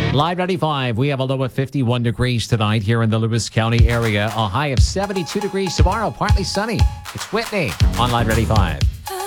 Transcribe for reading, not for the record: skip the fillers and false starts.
Live 95, we have a low of 51 degrees tonight here in the Lewis County area. A high of 72 degrees tomorrow, partly sunny. It's Whitney on Live 95.